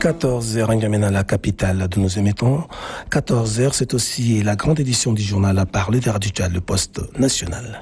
14h en N'Djamena, la capitale de nos émettons. 14h, c'est aussi la grande édition du journal à parler de Radio Tchad, le poste national.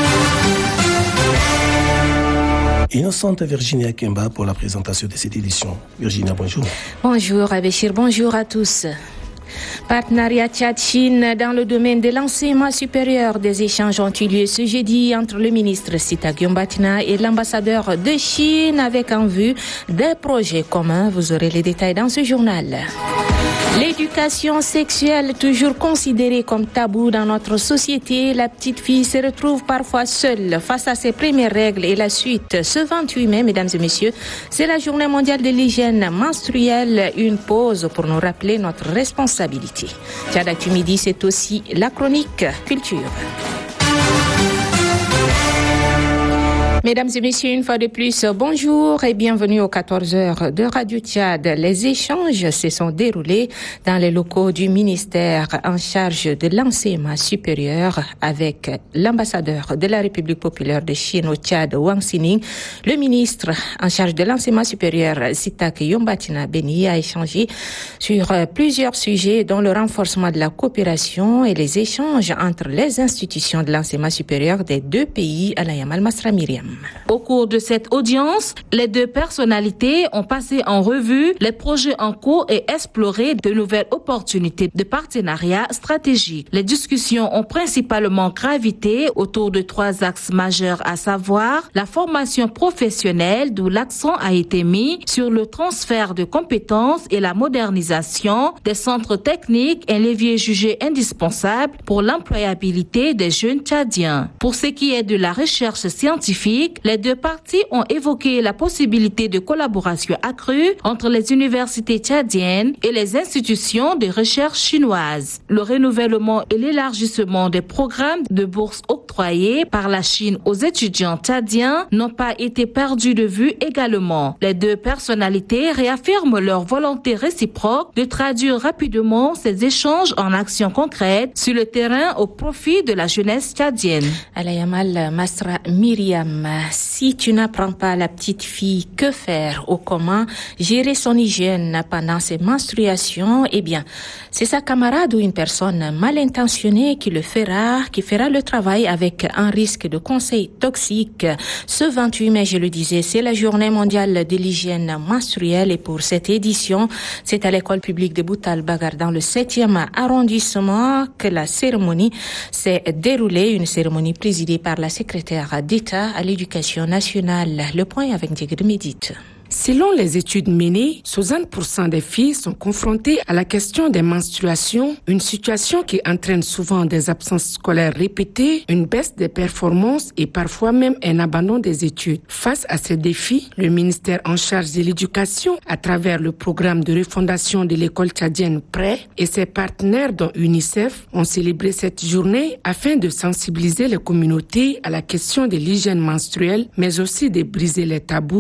Innocente Virginia Kemba pour la présentation de cette édition. Virginia, bonjour. Bonjour Abéchir, bonjour à tous. Partenariat Tchad-Chine dans le domaine de l'enseignement supérieur. Des échanges ont eu lieu ce jeudi entre le ministre Sita Gyombatina et l'ambassadeur de Chine avec en vue des projets communs. Vous aurez les détails dans ce journal. L'éducation sexuelle, toujours considérée comme tabou dans notre société, la petite fille se retrouve parfois seule face à ses premières règles et la suite. Ce 28 mai, mesdames et messieurs, c'est la journée mondiale de l'hygiène menstruelle, une pause pour nous rappeler notre responsabilité. Tchad Actu Midi, c'est aussi la chronique culture. Mesdames et messieurs, une fois de plus, bonjour et bienvenue aux 14h de Radio Tchad. Les échanges se sont déroulés dans les locaux du ministère en charge de l'enseignement supérieur avec l'ambassadeur de la République populaire de Chine au Tchad, Wang Xining. Le ministre en charge de l'enseignement supérieur, Sitak Yombatina Beni, a échangé sur plusieurs sujets dont le renforcement de la coopération et les échanges entre les institutions de l'enseignement supérieur des deux pays. Alayamal Masra Myriam. Au cours de cette audience, les deux personnalités ont passé en revue les projets en cours et exploré de nouvelles opportunités de partenariat stratégique. Les discussions ont principalement gravité autour de trois axes majeurs, à savoir la formation professionnelle, d'où l'accent a été mis sur le transfert de compétences et la modernisation des centres techniques, un levier jugé indispensable pour l'employabilité des jeunes Tchadiens. Pour ce qui est de la recherche scientifique, les deux parties ont évoqué la possibilité de collaboration accrue entre les universités tchadiennes et les institutions de recherche chinoises. Le renouvellement et l'élargissement des programmes de bourses octroyés par la Chine aux étudiants tchadiens n'ont pas été perdus de vue également. Les deux personnalités réaffirment leur volonté réciproque de traduire rapidement ces échanges en actions concrètes sur le terrain au profit de la jeunesse tchadienne. Alayamal Masra Myriam. Si tu n'apprends pas à la petite fille que faire ou comment gérer son hygiène pendant ses menstruations, eh bien, c'est sa camarade ou une personne mal intentionnée qui fera le travail avec un risque de conseils toxiques. Ce 28 mai, je le disais, c'est la journée mondiale de l'hygiène menstruelle et pour cette édition, c'est à l'école publique de Boutal Bagar dans le 7e arrondissement que la cérémonie s'est déroulée, une cérémonie présidée par la secrétaire d'État à l'éducation nationale. Le point avec Diego Médite. Selon les études menées, 60% des filles sont confrontées à la question des menstruations, une situation qui entraîne souvent des absences scolaires répétées, une baisse des performances et parfois même un abandon des études. Face à ces défis, le ministère en charge de l'éducation, à travers le programme de refondation de l'école tchadienne PRES et ses partenaires dont UNICEF, ont célébré cette journée afin de sensibiliser les communautés à la question de l'hygiène menstruelle, mais aussi de briser les tabous